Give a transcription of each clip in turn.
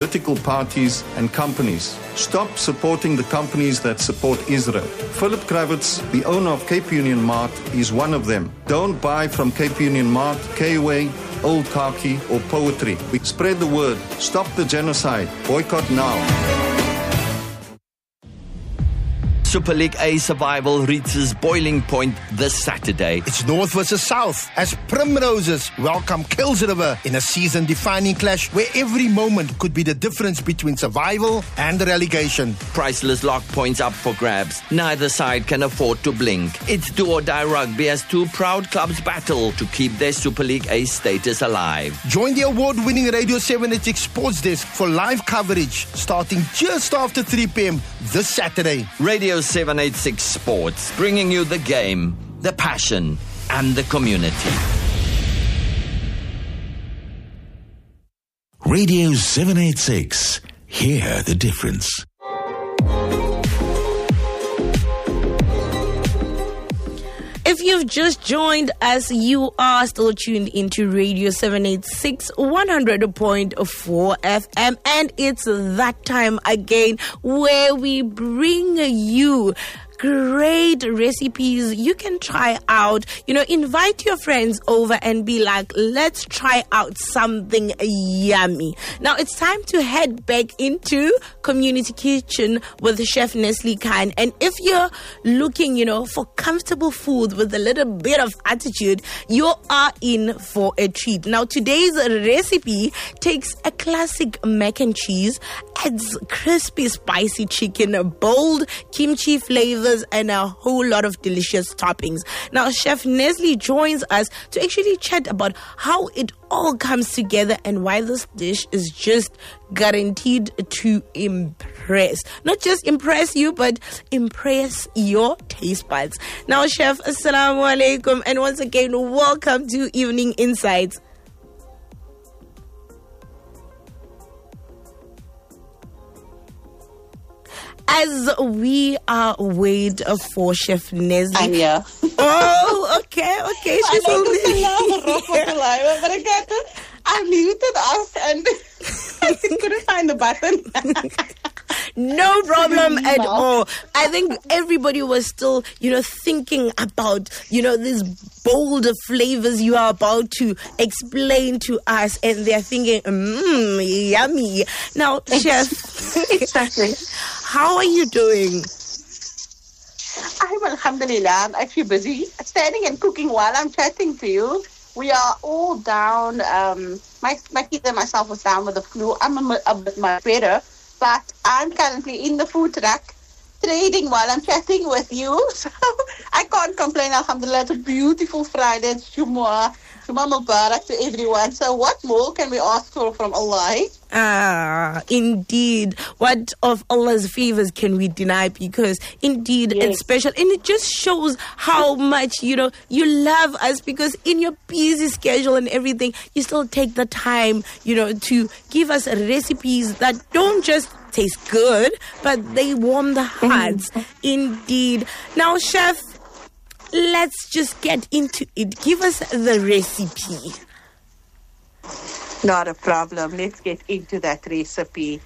political parties and companies. Stop supporting the companies that support Israel. Philip Kravitz, the owner of Cape Union Mart, is one of them. Don't buy from Cape Union Mart, K-Way, Old Khaki or Poetry. We spread the word. Stop the genocide. Boycott now. Super League A survival reaches boiling point this Saturday. It's North versus South as Primroses welcome Kills River in a season-defining clash where every moment could be the difference between survival and relegation. Priceless lock points up for grabs. Neither side can afford to blink. It's do or die rugby as two proud clubs battle to keep their Super League A status alive. Join the award-winning Radio 786 Sports Desk for live coverage starting just after 3 p.m. this Saturday. Radio 786 Sports, bringing you the game, the passion, and the community. Radio 786. Hear the difference. If you've just joined us, you are still tuned into Radio 786 100.4 FM, and it's that time again where we bring you great recipes you can try out. Invite your friends over and be like, let's try out something yummy. Now it's time to head back into Community Kitchen with Chef Nestle Khan. And if you're looking, for comfortable food with a little bit of attitude, you are in for a treat. Now today's recipe takes a classic mac and cheese, adds crispy spicy chicken, bold kimchi flavors, and a whole lot of delicious toppings. Now, Chef Nestle joins us to actually chat about how it all comes together and why this dish is just guaranteed to impress. Not just impress you, but impress your taste buds. Now, Chef, assalamu alaikum, and once again, welcome to Evening Insights. As we are waiting for Chef Nestle. I'm here. Oh, okay. She's already I muted us and I couldn't find the button. No problem at all. I think everybody was still, thinking about, these bold flavors you are about to explain to us, and they're thinking, yummy. Now, Chef, Exactly. How are you doing? I'm alhamdulillah. I'm actually busy standing and cooking while I'm chatting to you. We are all down. My kids and myself was down with the flu. I'm a bit much better, but I'm currently in the food truck trading while I'm chatting with you. So I can't complain. Alhamdulillah, it's a beautiful Friday. It's Jumu'ah. Jumu'ah Mubarak to everyone. So what more can we ask for from Allah? Indeed. What of Allah's favors can we deny? Because indeed it's special, and it just shows how much you love us, because in your busy schedule and everything, you still take the time to give us recipes that don't just taste good, but they warm the hearts. Indeed. Now, Chef, let's just get into it. Give us the recipe. Not a problem. Let's get into that recipe.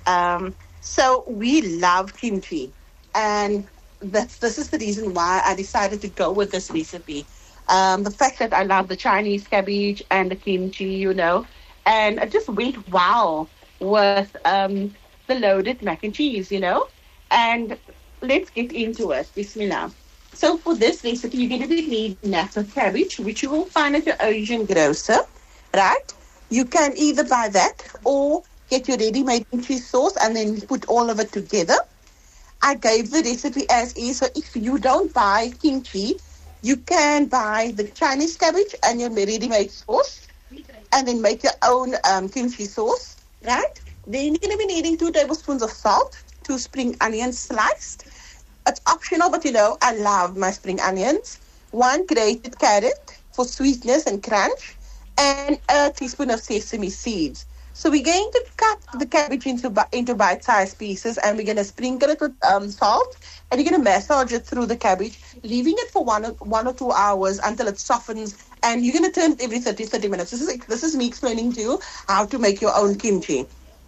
So we love kimchi, and this is the reason why I decided to go with this recipe. The fact that I love the Chinese cabbage and the kimchi, and it just went wow with the loaded mac and cheese, And let's get into it. Bismillah. So for this recipe, you're going to need napa cabbage, which you will find at your Asian grocer, right? You can either buy that or get your ready-made kimchi sauce and then put all of it together. I gave the recipe as is, so if you don't buy kimchi, you can buy the Chinese cabbage and your ready-made sauce and then make your own kimchi sauce, right? Then you're going to be needing 2 tablespoons of salt, 2 spring onions sliced. It's optional, but I love my spring onions. 1 grated carrot for sweetness and crunch, and a teaspoon of sesame seeds. So we're going to cut the cabbage into bite-sized pieces, and we're going to sprinkle it with salt, and you're going to massage it through the cabbage, leaving it for 1 or 2 hours until it softens, and you're going to turn it every 30 minutes. This is me explaining to you how to make your own kimchi.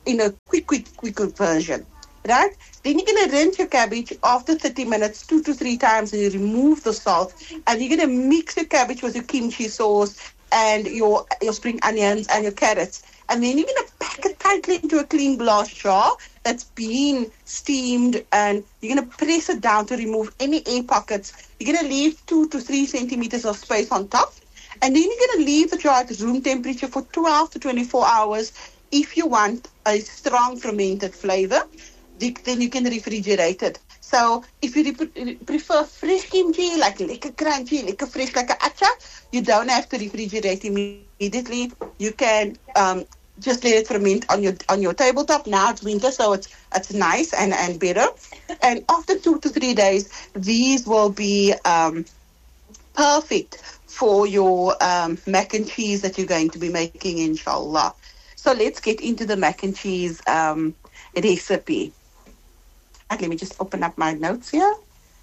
in a quick version, right? Then you're going to rinse your cabbage after 30 minutes, 2 to 3 times, and you remove the salt. And you're going to mix your cabbage with your kimchi sauce and your spring onions and your carrots. And then you're going to pack it tightly into a clean glass jar that's been steamed, and you're going to press it down to remove any air pockets. You're going to leave 2 to 3 centimeters of space on top. And then you're going to leave the jar at room temperature for 12 to 24 hours if you want a strong fermented flavor. Then you can refrigerate it. So if you prefer fresh kimchi, like lekker crunchy, lekker fresh, like a acha, you don't have to refrigerate immediately. You can just let it ferment on your tabletop. Now it's winter, so it's nice and better. And after 2 to 3 days, these will be perfect for your mac and cheese that you're going to be making, inshallah. So let's get into the mac and cheese recipe. Let me just open up my notes here.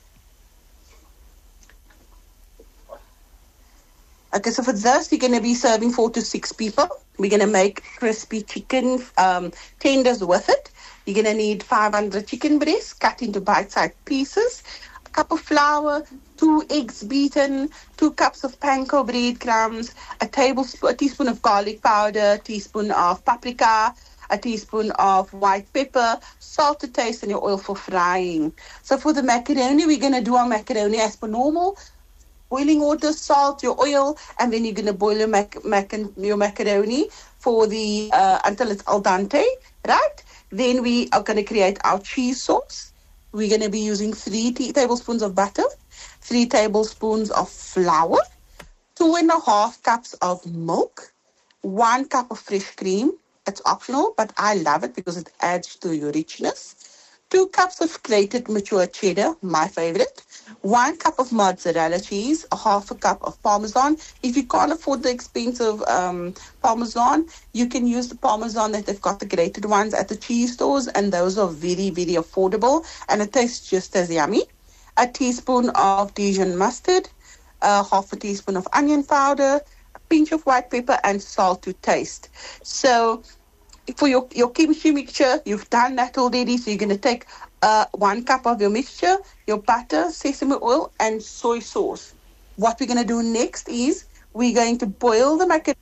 Okay, so for this, you're going to be serving 4 to 6 people. We're going to make crispy chicken tenders with it. You're going to need 500 chicken breasts cut into bite-sized pieces, a cup of flour, 2 eggs beaten, 2 cups of panko breadcrumbs, a teaspoon of garlic powder, a teaspoon of paprika, a teaspoon of white pepper, salt to taste, and your oil for frying. So for the macaroni, we're going to do our macaroni as per normal. Boiling water, salt, your oil, and then you're going to boil your macaroni for the until it's al dente, right? Then we are going to create our cheese sauce. We're going to be using 3 tablespoons of butter, 3 tablespoons of flour, 2.5 cups of milk, 1 cup of fresh cream. It's optional, but I love it because it adds to your richness. 2 cups of grated mature cheddar, my favorite. 1 cup of mozzarella cheese, a half a cup of Parmesan. If you can't afford the expensive Parmesan, you can use the Parmesan that they've got the grated ones at the cheese stores, and those are very, very affordable, and it tastes just as yummy. A teaspoon of Dijon mustard, half a teaspoon of onion powder, a pinch of white pepper, and salt to taste. So for your kimchi mixture, you've done that already. So you're going to take 1 cup of your mixture, your butter, sesame oil, and soy sauce. What we're going to do next is we're going to boil the macaroni,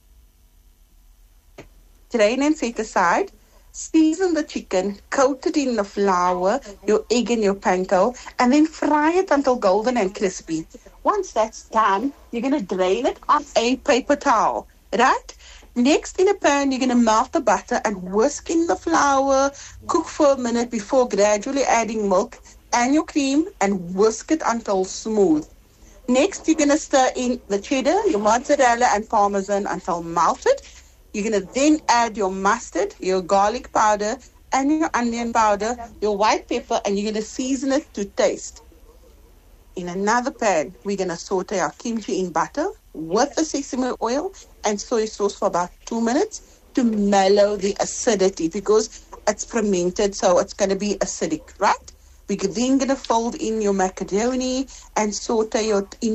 drain and set aside, season the chicken, coat it in the flour, your egg and your panko, and then fry it until golden and crispy. Once that's done, you're going to drain it on a paper towel, right? Next, in a pan, you're going to melt the butter and whisk in the flour. Cook for a minute before gradually adding milk and your cream and whisk it until smooth. Next, you're going to stir in the cheddar, your mozzarella, and Parmesan until melted. You're going to then add your mustard, your garlic powder, and your onion powder, your white pepper, and you're going to season it to taste. In another pan, we're going to saute our kimchi in butter with the sesame oil and soy sauce for about 2 minutes to mellow the acidity, because it's fermented, so it's going to be acidic, right? We're then going to fold in your macaroni and saute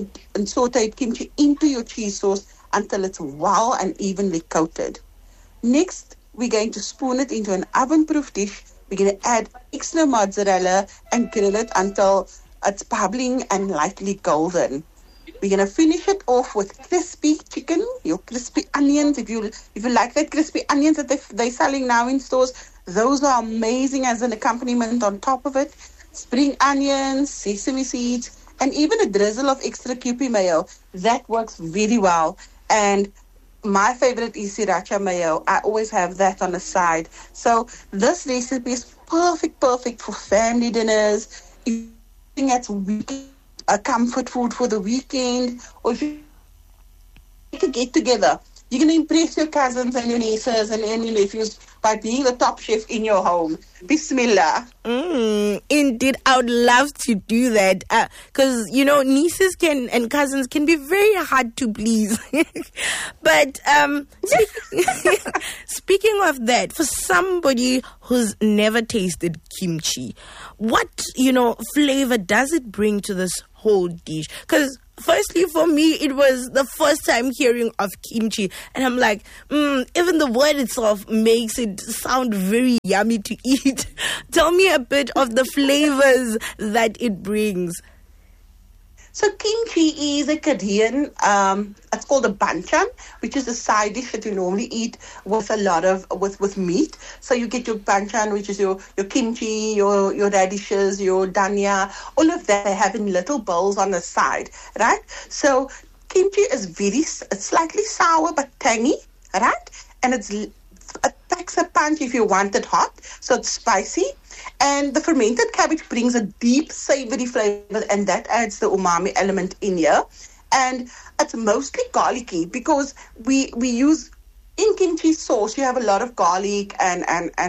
kimchi into your cheese sauce until it's well and evenly coated. Next, we're going to spoon it into an oven-proof dish. We're going to add extra mozzarella and grill it until it's bubbling and lightly golden. We're going to finish it off with crispy chicken, your crispy onions. If you like that crispy onions that they're selling now in stores, those are amazing as an accompaniment on top of it. Spring onions, sesame seeds, and even a drizzle of extra Kewpie mayo. That works very well. And my favorite is sriracha mayo. I always have that on the side. So this recipe is perfect for family dinners. If that's a comfort food for the weekend, or if you to get together, you're going to impress your cousins and your nieces and your nephews by being the top chef in your home. Bismillah. Indeed, I would love to do that, because nieces and cousins can be very hard to please. But speaking of that, for somebody who's never tasted kimchi, what flavor does it bring to this whole dish? Because firstly, for me, it was the first time hearing of kimchi. And I'm like, even the word itself makes it sound very yummy to eat. Tell me a bit of the flavors that it brings. So kimchi is a Korean, it's called a banchan, which is a side dish that you normally eat with a lot of, with meat. So you get your banchan, which is your kimchi, your radishes, your dhania, all of that they have in little bowls on the side, right? So kimchi is it's slightly sour but tangy, right? And it packs a punch if you want it hot, so it's spicy. And the fermented cabbage brings a deep savory flavor, and that adds the umami element in here. And it's mostly garlicky because we use in kimchi sauce. You have a lot of garlic and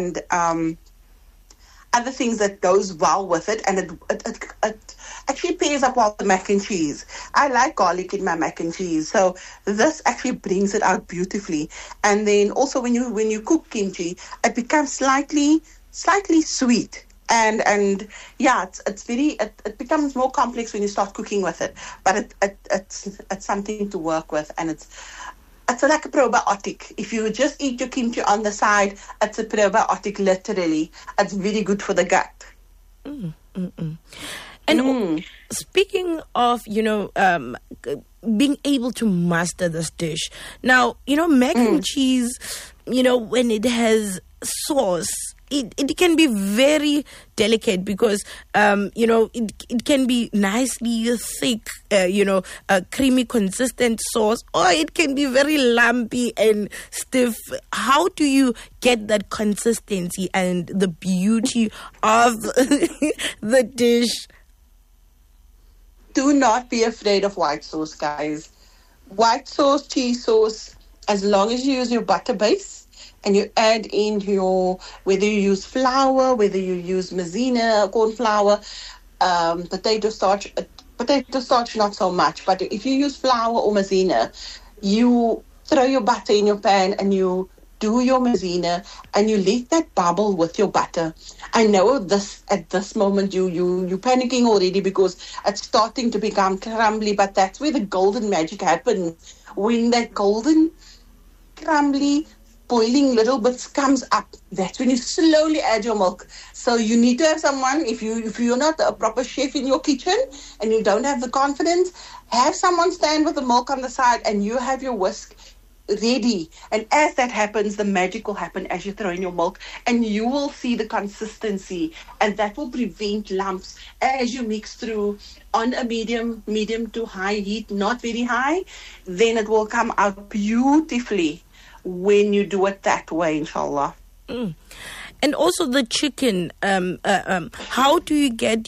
other things that goes well with it, and it actually pairs up well with mac and cheese. I like garlic in my mac and cheese, so this actually brings it out beautifully. And then also when you cook kimchi, it becomes slightly sweet, and yeah, it becomes more complex when you start cooking with it. But it's something to work with, and it's like a probiotic. If you just eat your kimchi on the side, it's a probiotic. Literally, it's very good for the gut. And speaking of, being able to master this dish. Now, mac and cheese, when it has sauce, it can be very delicate because, it can be nicely thick, a creamy, consistent sauce, or it can be very lumpy and stiff. How do you get that consistency and the beauty of the dish? Do not be afraid of white sauce, guys. White sauce, cheese sauce, as long as you use your butter base, and you add in whether you use flour, whether you use maizena, corn flour, potato starch not so much, but if you use flour or maizena, you throw your butter in your pan and you do your maizena and you let that bubble with your butter. I know at this moment you're panicking already because it's starting to become crumbly, but that's where the golden magic happens. When that golden crumbly boiling little bits comes up, that's when you slowly add your milk. So you need to have someone, if you're not a proper chef in your kitchen and you don't have the confidence, have someone stand with the milk on the side and you have your whisk ready. And as that happens, the magic will happen as you throw in your milk, and you will see the consistency, and that will prevent lumps as you mix through on a medium to high heat, not very high. Then it will come out beautifully when you do it that way, inshallah. And also the chicken, how do you get,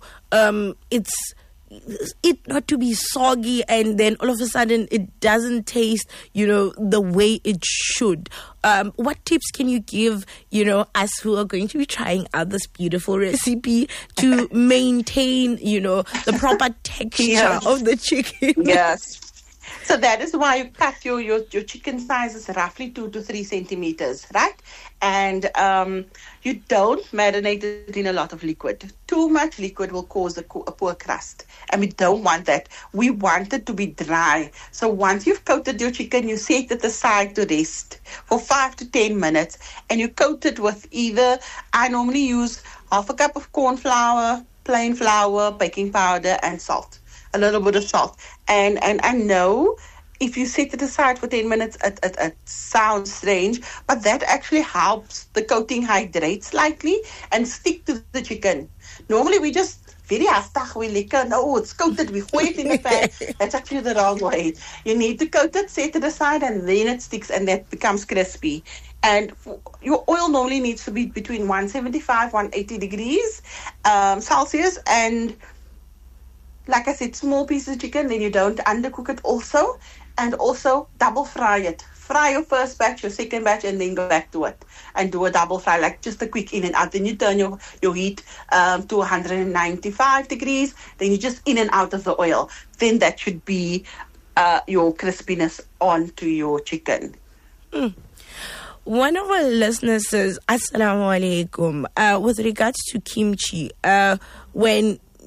it not to be soggy and then all of a sudden it doesn't taste, the way it should? What tips can you give, us who are going to be trying out this beautiful recipe to maintain, the proper texture of the chicken? Yes. So that is why you cut your chicken sizes roughly 2 to 3 centimeters, right? And you don't marinate it in a lot of liquid. Too much liquid will cause a poor crust, and we don't want that. We want it to be dry. So once you've coated your chicken, you set it aside to rest for 5 to 10 minutes, and you coat it with I normally use half a cup of corn flour, plain flour, baking powder, and salt. A little bit of salt. And I know if you set it aside for 10 minutes, it sounds strange, but that actually helps the coating hydrate slightly and stick to the chicken. Normally we just very hastig, we lekker, no, it's coated, we gooi it in the pan. That's actually the wrong way. You need to coat it, set it aside, and then it sticks and that becomes crispy. And your oil normally needs to be between 175, 180 degrees Celsius, and like I said, small pieces of chicken, then you don't undercook it also. And also double fry it. Fry your first batch, your second batch, and then go back to it. And do a double fry, like just a quick in and out. Then you turn your heat to 195 degrees. Then you just in and out of the oil. Then that should be your crispiness onto your chicken. One of our listeners says, Assalamu alaikum. With regards to kimchi, when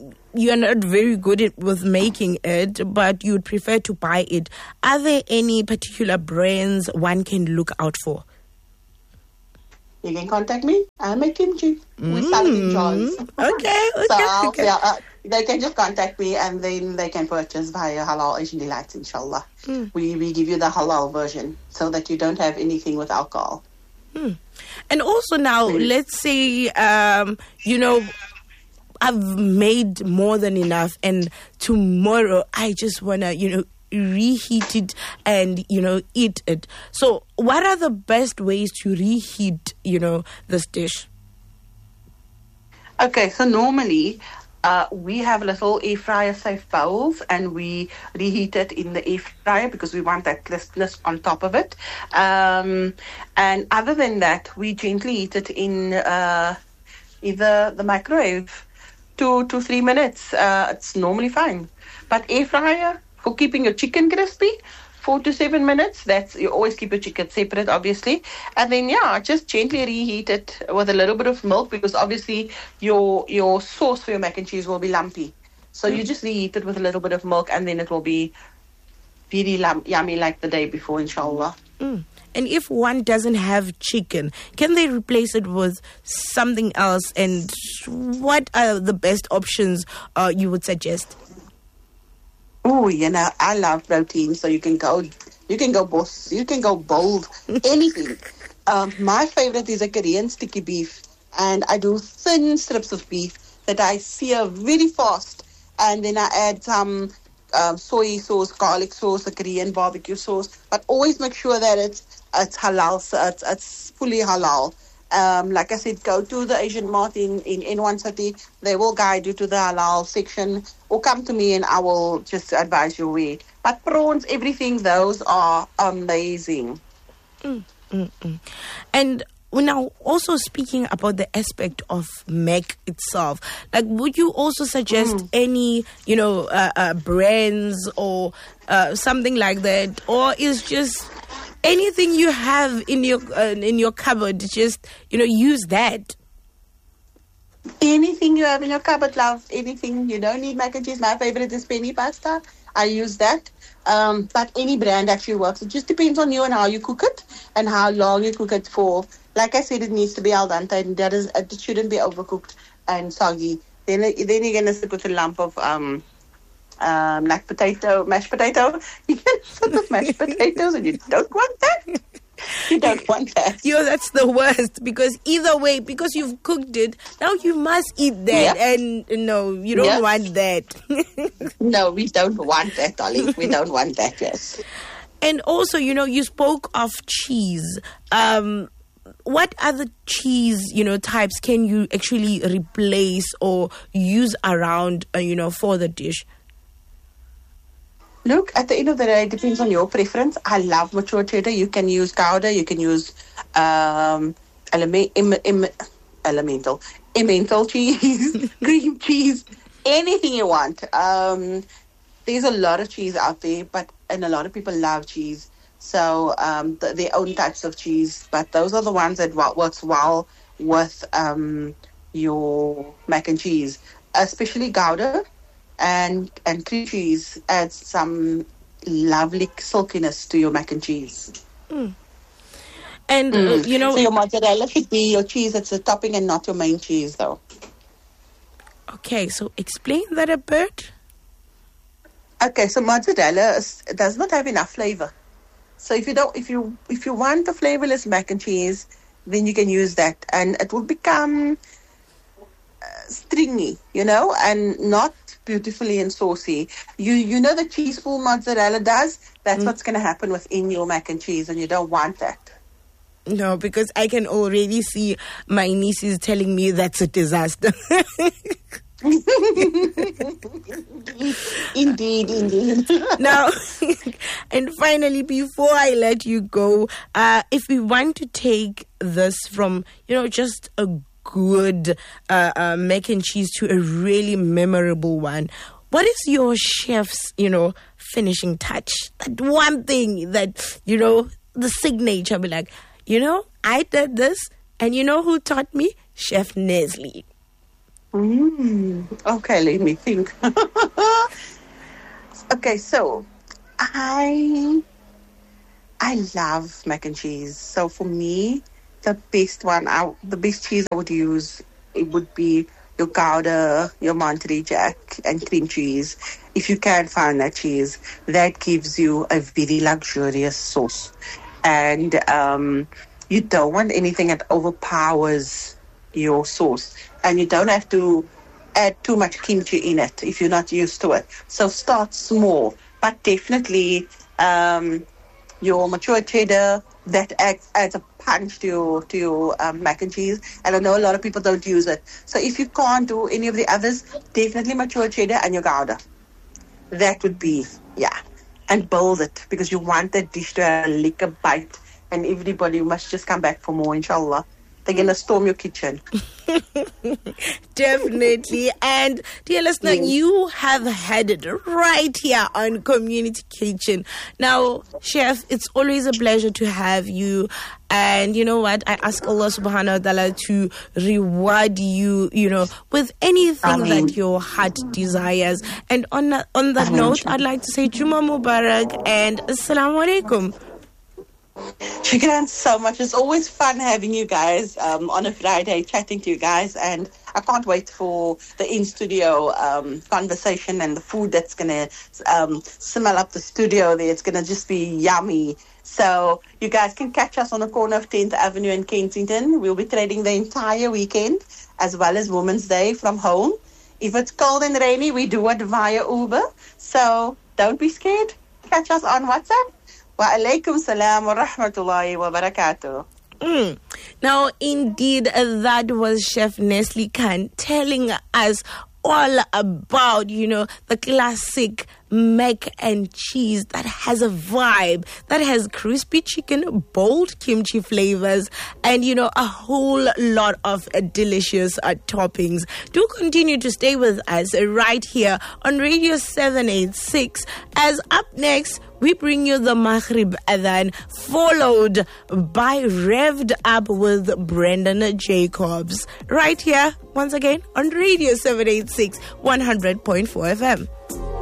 you're not very good with making it, but you'd prefer to buy it. Are there any particular brands one can look out for? You can contact me. I make kimchi. We sell it in jars. Okay. So they can just contact me, and then they can purchase via Halal Asian Delights, inshallah. We give you the halal version so that you don't have anything with alcohol. And also now, let's say, I've made more than enough, and tomorrow I just want to, reheat it and, eat it. So what are the best ways to reheat, this dish? Okay, so normally we have little air fryer safe bowls, and we reheat it in the air fryer because we want that crispness on top of it. And other than that, we gently heat it in either the microwave 2 to 3 minutes. It's normally fine. But air fryer for keeping your chicken crispy, 4 to 7 minutes. You always keep your chicken separate, obviously. And then, just gently reheat it with a little bit of milk, because obviously your sauce for your mac and cheese will be lumpy. So you just reheat it with a little bit of milk, and then it will be really yummy like the day before, inshallah. And if one doesn't have chicken, can they replace it with something else? And what are the best options you would suggest? Oh, I love protein, so you can go boss, you can go bold, anything. My favorite is a Korean sticky beef, and I do thin strips of beef that I sear very fast, and then I add some soy sauce, garlic sauce, a Korean barbecue sauce, but always make sure that it's halal, so it's fully halal. Like I said, go to the Asian Mart in N1 City. They will guide you to the halal section, or come to me and I will just advise you where. But prawns, everything, those are amazing. And now, also speaking about the aspect of mac itself, like, would you also suggest any, brands or something like that, or is just anything you have in your cupboard, just use that? Anything you have in your cupboard, love. Anything. You don't need mac and cheese. My favorite is penny pasta. I use that. But any brand actually works. It just depends on you and how you cook it and how long you cook it for. Like I said, it needs to be al dente, and it shouldn't be overcooked and soggy. Then you're gonna sit with a lump of like mashed potato. You can sit with mashed potatoes, and you don't want that. You don't want that. That's the worst, because either way, because you've cooked it, now you must eat that. Yep. And no, you don't want that. No, we don't want that, darling. We don't want that, yes. And also, you spoke of cheese. What other cheese, types can you actually replace or use around, for the dish? Look, at the end of the day, it depends on your preference. I love mature cheddar. You can use Gouda. You can use emmental cheese, cream cheese, anything you want. There's a lot of cheese out there, and a lot of people love cheese. So their own types of cheese. But those are the ones that works well with your mac and cheese, especially Gouda. And cream cheese adds some lovely silkiness to your mac and cheese. And, So your mozzarella should be your cheese that's a topping and not your main cheese, though. Okay, so explain that a bit. Okay, so mozzarella does not have enough flavor. So if you want a flavorless mac and cheese, then you can use that, and it will become stringy, and not beautifully and saucy. You know the cheese pool mozzarella does? That's what's going to happen within your mac and cheese, and you don't want that. No, because I can already see my nieces telling me that's a disaster. Indeed. Now, and finally, before I let you go, if we want to take this from, just a good mac and cheese to a really memorable one, what is your chef's, finishing touch? That one thing that, the signature, be like, I did this, and who taught me? Chef Nestle. Okay, let me think. Okay, so I love mac and cheese. So for me, the best cheese I would use, it would be your Gouda, your Monterey Jack, and cream cheese. If you can find that cheese, that gives you a very luxurious sauce. And you don't want anything that overpowers your sauce. And you don't have to add too much kimchi in it if you're not used to it. So start small, but definitely your mature cheddar, that adds a punch to your mac and cheese. And I know a lot of people don't use it. So if you can't do any of the others, definitely mature cheddar and your Gouda. That would be, and build it, because you want that dish to have a liquor bite, and everybody must just come back for more, inshallah. They're going to storm your kitchen. Definitely. And dear listener, you have had it right here on Community Kitchen. Now, Chef, it's always a pleasure to have you. And you know what? I ask Allah subhanahu wa ta'ala to reward you, with anything that your heart desires. And on that note, I'd like to say Juma Mubarak and Assalamu alaikum. Shukran so much. It's always fun having you guys on a Friday, chatting to you guys, and I can't wait for the in-studio conversation and the food that's going to smell up the studio there. It's going to just be yummy. So you guys can catch us on the corner of 10th Avenue in Kensington. We'll be trading the entire weekend, as well as Women's Day from home. If it's cold and rainy, we do it via Uber. So don't be scared. Catch us on WhatsApp. Wa alaikum salam wa rahmatullahi wa barakatuh. Now, indeed, that was Chef Nestle Khan telling us all about, the classic mac and cheese that has a vibe, that has crispy chicken, bold kimchi flavors, and, a whole lot of delicious toppings. Do continue to stay with us right here on Radio 786, as up next, we bring you the Maghrib Adhan, followed by Revved Up with Brendan Jacobs. Right here, once again, on Radio 786, 100.4 FM.